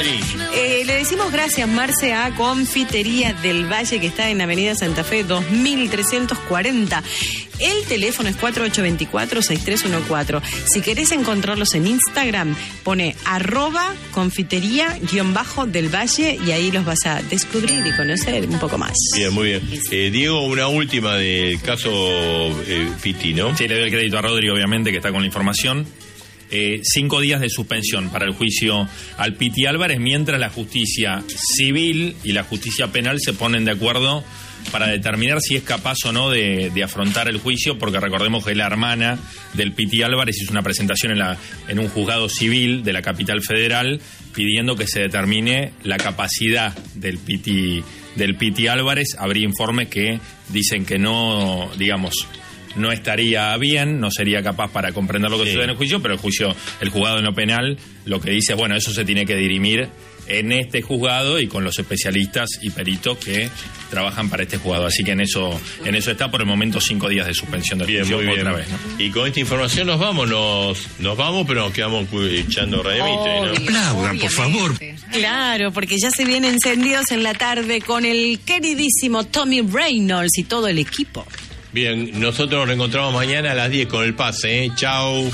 Adri? Le decimos gracias, Marce, a Confitería del Valle, que está en Avenida Santa Fe 2340. El teléfono es 4824-6314. Si querés encontrarlos en Instagram, pone @confitería_del Valle y ahí los vas a descubrir y conocer un poco más. Bien, muy bien. Diego, una última del caso Piti, ¿no? Sí, le doy el crédito a Rodri, obviamente, que está con la información. 5 días de suspensión para el juicio al Piti Álvarez, mientras la justicia civil y la justicia penal se ponen de acuerdo para determinar si es capaz o no de afrontar el juicio, porque recordemos que la hermana del Piti Álvarez hizo una presentación en un juzgado civil de la capital federal pidiendo que se determine la capacidad del Piti Álvarez. Habría informes que dicen que no, digamos, no estaría bien, no sería capaz para comprender lo que sucede en el juicio, pero el juzgado en lo penal lo que dice es, bueno, eso se tiene que dirimir en este juzgado y con los especialistas y peritos que trabajan para este juzgado. Así que en eso está por el momento 5 días de suspensión del juicio otra vez, ¿no? Y con esta información nos vamos, pero nos quedamos echando Radio Mitre, ¿no? Aplaudan, por favor. Claro, porque ya se vienen encendidos en la tarde con el queridísimo Tommy Reynolds y todo el equipo. Bien, nosotros nos reencontramos mañana a las 10 con el pase, ¿eh? Chau.